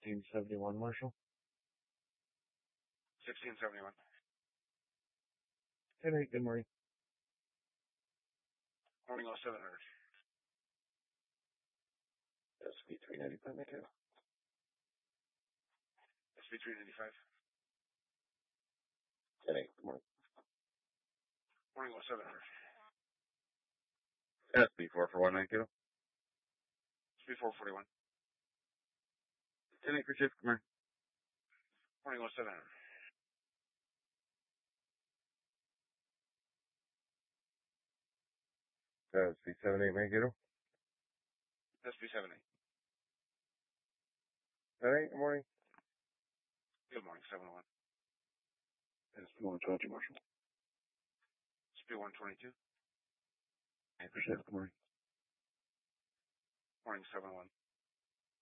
1671, Marshall. 1671. 10-8, good morning. Morning 0700. SB 395, make it. SB 395. 10-8, good morning. Morning 0700. SB 441, SB 441. 10-8 for shift, good morning. Morning 0700. SB 78, make it. SB 78. 10-8, good morning. Good morning 71. SB 120, Marshall. SB 122. 8 for shift, good morning. Morning 71.